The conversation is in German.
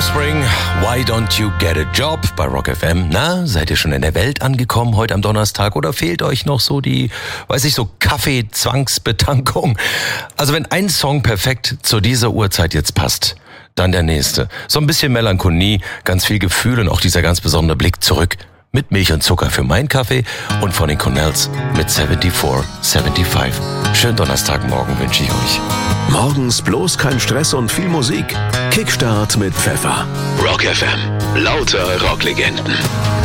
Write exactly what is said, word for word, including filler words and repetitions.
Offspring, Why Don't You Get a Job bei Rock F M. Na, seid ihr schon in der Welt angekommen heute am Donnerstag oder fehlt euch noch so die, weiß ich, so Kaffee-Zwangsbetankung? Also wenn ein Song perfekt zu dieser Uhrzeit jetzt passt, dann der nächste. So ein bisschen Melancholie, ganz viel Gefühl und auch dieser ganz besondere Blick zurück. Mit Milch und Zucker für meinen Kaffee und von den Cornells mit vierundsiebzig fünfundsiebzig. Schönen Donnerstagmorgen wünsche ich euch. Morgens bloß kein Stress und viel Musik. Kickstart mit Pfeffer. Rock F M. Lauter Rocklegenden.